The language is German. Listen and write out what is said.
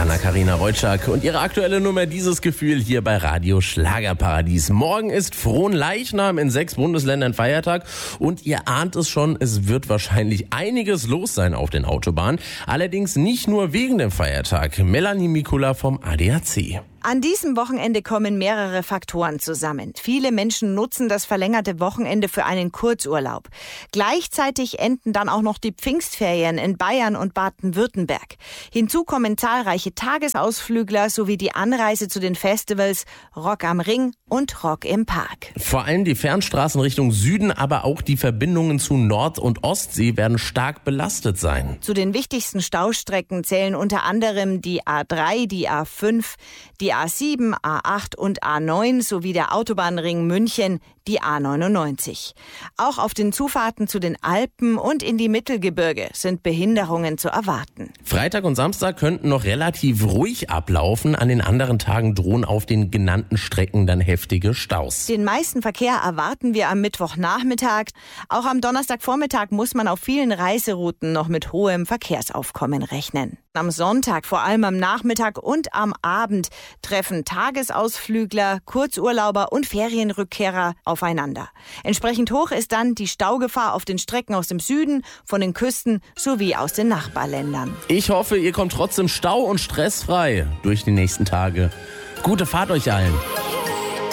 Anna-Karina Reutschak und ihre aktuelle Nummer Dieses Gefühl hier bei Radio Schlagerparadies. Morgen ist Fronleichnam, in 6 Bundesländern Feiertag und ihr ahnt es schon, es wird wahrscheinlich einiges los sein auf den Autobahnen. Allerdings nicht nur wegen dem Feiertag. Melanie Mikula vom ADAC. An diesem Wochenende kommen mehrere Faktoren zusammen. Viele Menschen nutzen das verlängerte Wochenende für einen Kurzurlaub. Gleichzeitig enden dann auch noch die Pfingstferien in Bayern und Baden-Württemberg. Hinzu kommen zahlreiche Tagesausflügler sowie die Anreise zu den Festivals Rock am Ring und Rock im Park. Vor allem die Fernstraßen Richtung Süden, aber auch die Verbindungen zu Nord- und Ostsee werden stark belastet sein. Zu den wichtigsten Staustrecken zählen unter anderem die A3, die A5, die A7, A8 und A9 sowie der Autobahnring München, die A99. Auch auf den Zufahrten zu den Alpen und in die Mittelgebirge sind Behinderungen zu erwarten. Freitag und Samstag könnten noch relativ ruhig ablaufen. An den anderen Tagen drohen auf den genannten Strecken dann heftige Staus. Den meisten Verkehr erwarten wir am Mittwochnachmittag. Auch am Donnerstagvormittag muss man auf vielen Reiserouten noch mit hohem Verkehrsaufkommen rechnen. Am Sonntag, vor allem am Nachmittag und am Abend, treffen Tagesausflügler, Kurzurlauber und Ferienrückkehrer aufeinander. Entsprechend hoch ist dann die Staugefahr auf den Strecken aus dem Süden, von den Küsten sowie aus den Nachbarländern. Ich hoffe, ihr kommt trotzdem stau- und stressfrei durch die nächsten Tage. Gute Fahrt euch allen.